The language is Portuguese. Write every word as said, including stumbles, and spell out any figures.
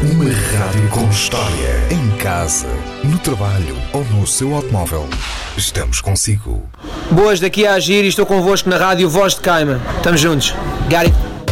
Uma rádio com história. Em casa, no trabalho ou no seu automóvel. Estamos consigo. Boas, daqui a Agir e estou convosco na rádio Voz de Caima. Estamos juntos. Got it.